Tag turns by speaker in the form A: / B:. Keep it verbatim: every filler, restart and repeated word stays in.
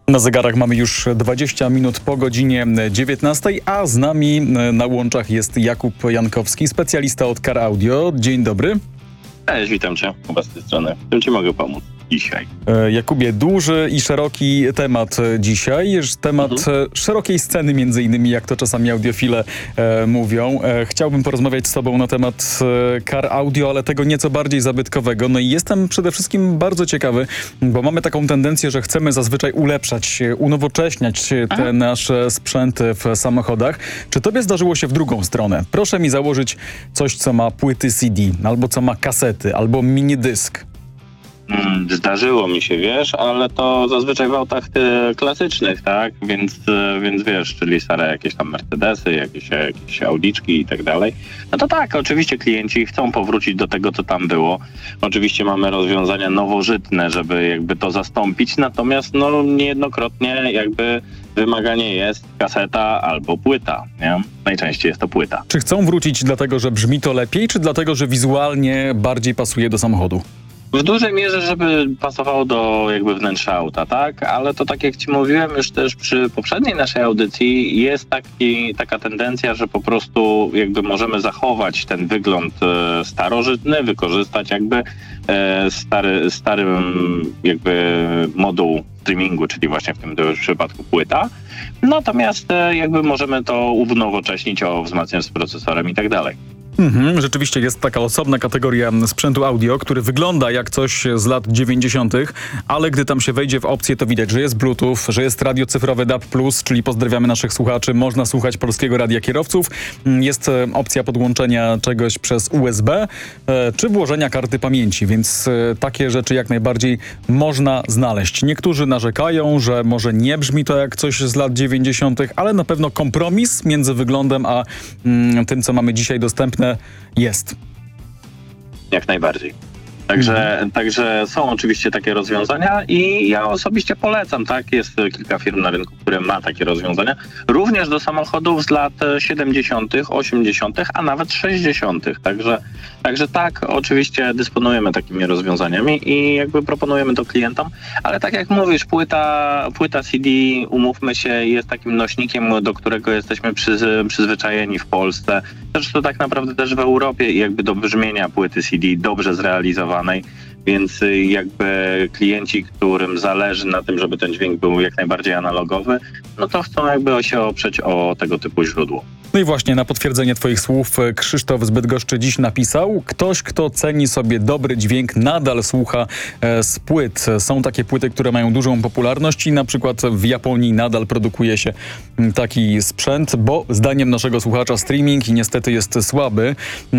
A: Na zegarach mamy już dwadzieścia minut po godzinie dziewiętnastej, a z nami na łączach jest Jakub Jankowski, specjalista od Car Audio. Dzień dobry.
B: Cześć, witam Cię chyba z tej strony. Czym Ci mogę pomóc dzisiaj?
A: E, Jakubie, duży i szeroki temat dzisiaj. Temat mhm. szerokiej sceny między innymi, jak to czasami audiofile e, mówią. E, chciałbym porozmawiać z Tobą na temat e, Car Audio, ale tego nieco bardziej zabytkowego. No i jestem przede wszystkim bardzo ciekawy, bo mamy taką tendencję, że chcemy zazwyczaj ulepszać, unowocześniać
B: Aha.
A: te nasze sprzęty w samochodach. Czy Tobie zdarzyło się w drugą stronę? Proszę mi założyć coś, co ma płyty C D, albo co ma kasety, albo minidysk.
B: Zdarzyło mi się, wiesz, ale to zazwyczaj w autach e, klasycznych, tak? Więc, e, więc wiesz, czyli stare jakieś tam Mercedesy, jakieś, jakieś Audiczki i tak dalej. No to tak, oczywiście klienci chcą powrócić do tego, co tam było. Oczywiście mamy rozwiązania nowożytne, żeby jakby to zastąpić, natomiast no niejednokrotnie jakby wymaganie jest kaseta albo płyta, nie? Najczęściej jest to płyta.
A: Czy chcą wrócić dlatego, że brzmi to lepiej, czy dlatego, że wizualnie bardziej pasuje do samochodu?
B: W dużej mierze, żeby pasowało do jakby wnętrza auta, tak? Ale to tak jak Ci mówiłem już też przy poprzedniej naszej audycji, jest taki, taka tendencja, że po prostu jakby możemy zachować ten wygląd e, starożytny, wykorzystać jakby e, stary, stary jakby moduł streamingu, czyli właśnie w tym przypadku płyta. Natomiast e, jakby możemy to unowocześnić o wzmacnianiu z procesorem i tak dalej.
A: Mhm, rzeczywiście jest taka osobna kategoria sprzętu audio, który wygląda jak coś z lat dziewięćdziesiątych, ale gdy tam się wejdzie w opcję, to widać, że jest Bluetooth, że jest radio cyfrowe D A B plus, czyli pozdrawiamy naszych słuchaczy, można słuchać Polskiego Radia Kierowców, jest opcja podłączenia czegoś przez U S B, czy włożenia karty pamięci, więc takie rzeczy jak najbardziej można znaleźć. Niektórzy narzekają, że może nie brzmi to jak coś z lat dziewięćdziesiątych, ale na pewno kompromis między wyglądem a mm, tym, co mamy dzisiaj dostępne, jest.
B: Jak najbardziej. Także, mhm. także są oczywiście takie rozwiązania i ja osobiście polecam, tak? Jest kilka firm na rynku, które ma takie rozwiązania. Również do samochodów z lat siedemdziesiątych, osiemdziesiątych, a nawet sześćdziesiątych. Także, także tak, oczywiście dysponujemy takimi rozwiązaniami i jakby proponujemy to klientom, ale tak jak mówisz, płyta, płyta C D, umówmy się, jest takim nośnikiem, do którego jesteśmy przyz, przyzwyczajeni w Polsce. Zresztą tak naprawdę też w Europie jakby do brzmienia płyty C D dobrze zrealizowanej. Więc jakby klienci, którym zależy na tym, żeby ten dźwięk był jak najbardziej analogowy, no to chcą jakby się oprzeć o tego typu źródło.
A: No i właśnie na potwierdzenie Twoich słów Krzysztof z Bydgoszczy dziś napisał: ktoś, kto ceni sobie dobry dźwięk, nadal słucha e, z płyt. Są takie płyty, które mają dużą popularność i na przykład w Japonii nadal produkuje się taki sprzęt, bo zdaniem naszego słuchacza streaming i niestety jest słaby.